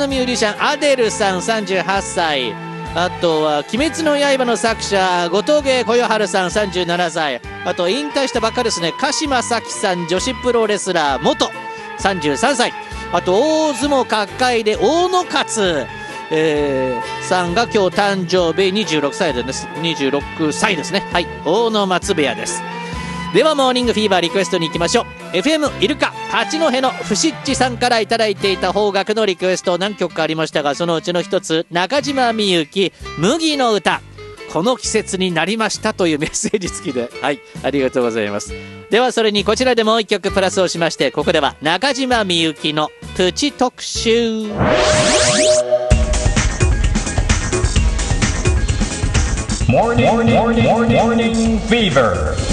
のミュージシャンアデルさん38歳、あとは鬼滅の刃の作者後藤芸小夜春さん37歳、あと引退したばっかですね鹿島咲さん、女子プロレスラー元33歳、あと大相撲角界で大野勝、さんが今日誕生日26歳です。26歳ですね。はい、大野松部屋です。ではモーニングフィーバーリクエストに行きましょう。 FM イルカ八戸のフシッチさんからいただいていた邦楽のリクエスト何曲かありましたが、そのうちの一つ、中島みゆき麦の歌、この季節になりましたというメッセージ付きで、はい、ありがとうございます。ではそれにこちらでもう一曲プラスをしまして、ここでは中島みゆきのプチ特集。 Morning Fever